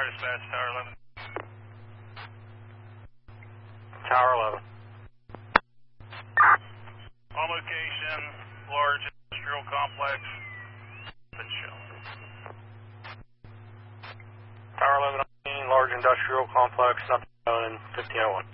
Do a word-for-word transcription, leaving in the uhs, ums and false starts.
Fire dispatch, Tower eleven. Tower eleven. On location, large industrial complex. Been shown. Tower eleven, large industrial complex, nothing known in fifteen oh one.